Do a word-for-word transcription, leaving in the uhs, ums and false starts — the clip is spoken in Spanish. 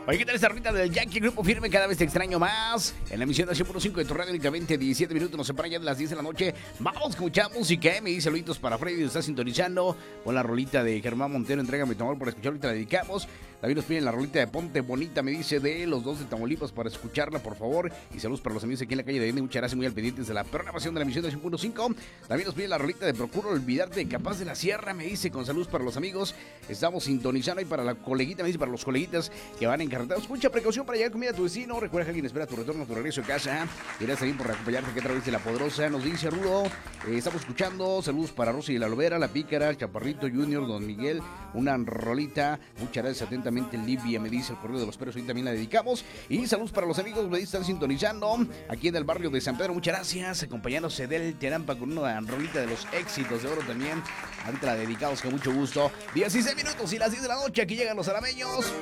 Oye, ¿qué tal esta rolita del Yankee? Grupo Firme, cada vez te extraño más. En la emisión de cien punto cinco de tu radio, únicamente diecisiete minutos, nos separan ya de las diez de la noche. Vamos con mucha música, ¿eh? Me dice saluditos para Freddy, está sintonizando. Con la rolita de Germán Montero, entrégame tu amor por escuchar, ahorita la dedicamos. También nos piden la rolita de Ponte Bonita, me dice, de los dos de Tamaulipas, para escucharla, por favor. Y saludos para los amigos aquí en la calle de Allende. Muchas gracias, muy al pendientes de la programación de la emisión de cien punto cinco. También nos piden la rolita de Procuro Olvidarte, Capaz de la Sierra, me dice, con saludos para los amigos. Estamos sintonizando, y para la coleguita, me dice, para los coleguitas que van encarretados. Mucha precaución para llevar comida a tu vecino. Recuerda que alguien espera tu retorno, tu regreso a casa. Gracias también por acompañarte aquí a través de La Poderosa. Nos dice Rudo, eh, estamos escuchando. Saludos para Rosy de la Lobera, La Pícara, Chaparrito Junior, Don Miguel. Una rolita. Muchas gracias atentamente, Livia, me dice el correo de los perros. Hoy también la dedicamos. Y saludos para los amigos, me dice, están sintonizando aquí en el barrio de San Pedro. Muchas gracias. Acompañándose del Terampa con una rolita de los éxitos de oro también. Ahorita la dedicamos con mucho gusto. dieciséis minutos y las diez de la noche. Aquí llegan los arameños.